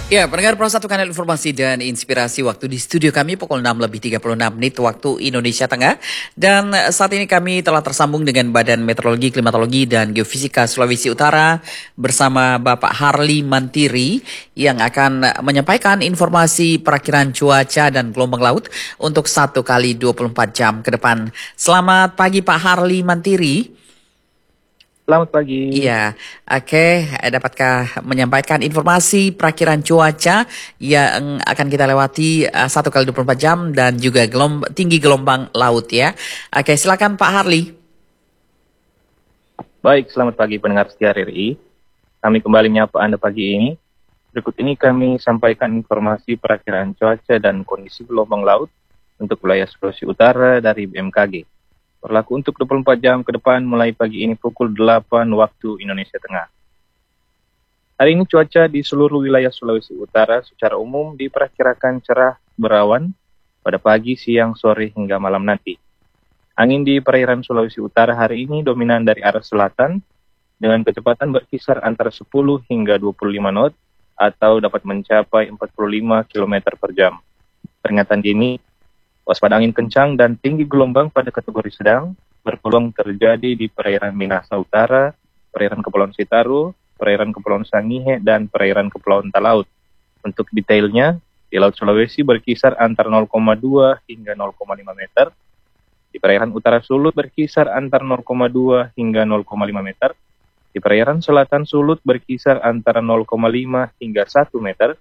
Ya, pendengar Pro 1 Kanal Informasi dan Inspirasi, waktu di studio kami pukul 6:36 waktu Indonesia Tengah. Dan saat ini kami telah tersambung dengan Badan Meteorologi, Klimatologi, dan Geofisika Sulawesi Utara bersama Bapak Harli Mantiri yang akan menyampaikan informasi perakiraan cuaca dan gelombang laut untuk 1 kali 24 jam ke depan. Selamat pagi Pak Harli Mantiri. Selamat pagi. Iya, oke. Dapatkah menyampaikan informasi perakiraan cuaca yang akan kita lewati 1 kali 24 jam dan juga tinggi gelombang laut ya. Oke, silakan Pak Harli. Baik, selamat pagi pendengar setia RRI. Kami kembali menyapa Anda pagi ini. Berikut ini kami sampaikan informasi perakiraan cuaca dan kondisi gelombang laut untuk wilayah Sulawesi Utara dari BMKG. Berlaku untuk 24 jam ke depan mulai pagi ini pukul 8 waktu Indonesia Tengah. Hari ini cuaca di seluruh wilayah Sulawesi Utara secara umum diperkirakan cerah berawan pada pagi, siang, sore hingga malam nanti. Angin di perairan Sulawesi Utara hari ini dominan dari arah selatan dengan kecepatan berkisar antara 10 hingga 25 knot atau dapat mencapai 45 km per jam. Peringatan dini, waspada angin kencang dan tinggi gelombang pada kategori sedang berpeluang terjadi di perairan Minahasa Utara, perairan Kepulauan Sitaro, perairan Kepulauan Sangihe, dan perairan Kepulauan Talaut. Untuk detailnya, di Laut Sulawesi berkisar antara 0,2 hingga 0,5 meter, di perairan Utara Sulut berkisar antara 0,2 hingga 0,5 meter, di perairan Selatan Sulut berkisar antara 0,5 hingga 1 meter,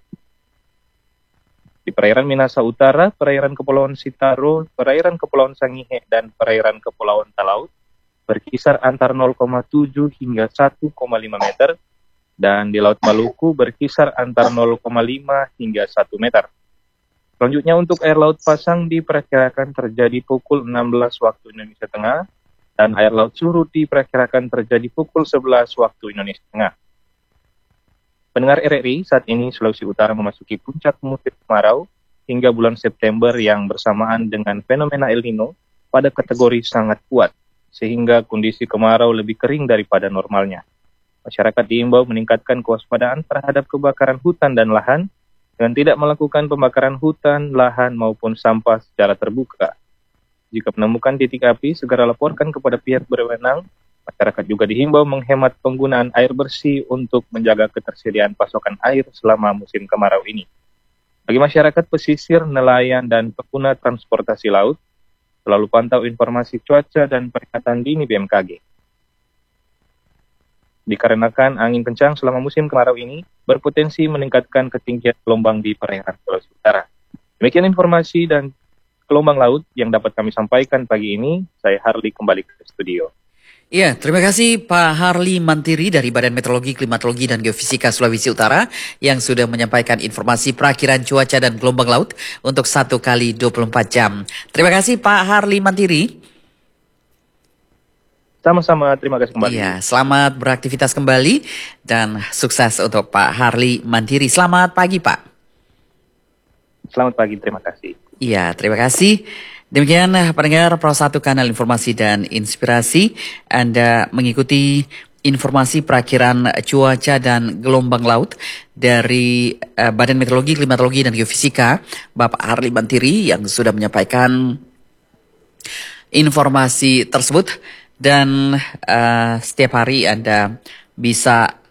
di perairan Minahasa Utara, perairan Kepulauan Sitaro, perairan Kepulauan Sangihe, dan perairan Kepulauan Talaut berkisar antara 0,7 hingga 1,5 meter, dan di Laut Maluku berkisar antara 0,5 hingga 1 meter. Selanjutnya untuk air laut pasang diperkirakan terjadi pukul 16 waktu Indonesia Tengah, dan air laut surut diperkirakan terjadi pukul 11 waktu Indonesia Tengah. Pendengar RRI, saat ini Sulawesi Utara memasuki puncak musim kemarau hingga bulan September yang bersamaan dengan fenomena El Nino pada kategori sangat kuat, sehingga kondisi kemarau lebih kering daripada normalnya. Masyarakat diimbau meningkatkan kewaspadaan terhadap kebakaran hutan dan lahan dengan tidak melakukan pembakaran hutan, lahan maupun sampah secara terbuka. Jika menemukan titik api, segera laporkan kepada pihak berwenang. Masyarakat juga dihimbau menghemat penggunaan air bersih untuk menjaga ketersediaan pasokan air selama musim kemarau ini. Bagi masyarakat pesisir, nelayan, dan pengguna transportasi laut, selalu pantau informasi cuaca dan peringatan dini BMKG. Dikarenakan angin kencang selama musim kemarau ini berpotensi meningkatkan ketinggian gelombang di perairan Sulawesi Utara. Demikian informasi dan gelombang laut yang dapat kami sampaikan pagi ini. Saya Harli kembali ke studio. Ya, terima kasih Pak Harli Mantiri dari Badan Meteorologi, Klimatologi, dan Geofisika Sulawesi Utara yang sudah menyampaikan informasi perakiraan cuaca dan gelombang laut untuk 1 kali 24 jam. Terima kasih Pak Harli Mantiri. Sama-sama, terima kasih kembali. Iya, selamat beraktivitas kembali dan sukses untuk Pak Harli Mantiri. Selamat pagi Pak. Selamat pagi, terima kasih. Iya, terima kasih. Demikian pendengar Pro 1 Kanal Informasi dan Inspirasi, Anda mengikuti informasi perakiraan cuaca dan gelombang laut dari Badan Meteorologi, Klimatologi, dan Geofisika, Bapak Harli Mantiri yang sudah menyampaikan informasi tersebut. Dan setiap hari Anda bisa